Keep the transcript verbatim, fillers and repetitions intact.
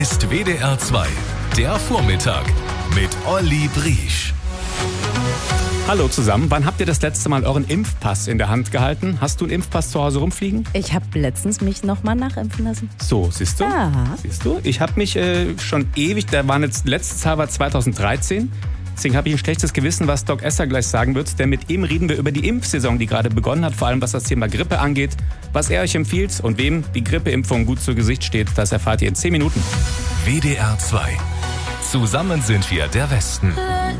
Ist W D R zwei, der Vormittag mit Olli Briesch. Hallo zusammen, wann habt ihr das letzte Mal euren Impfpass in der Hand gehalten? Hast du einen Impfpass zu Hause rumfliegen? Ich habe letztens mich nochmal nachimpfen lassen. So, siehst du? Ja. Siehst du? Ich habe mich äh, schon ewig, der war jetzt, letzte Zahl war zweitausenddreizehn. Deswegen habe ich ein schlechtes Gewissen, was Doc Esser gleich sagen wird, denn mit ihm reden wir über die Impfsaison, die gerade begonnen hat, vor allem was das Thema Grippe angeht. Was er euch empfiehlt und wem die Grippeimpfung gut zu Gesicht steht, das erfahrt ihr in zehn Minuten. W D R zwei. Zusammen sind wir der Westen.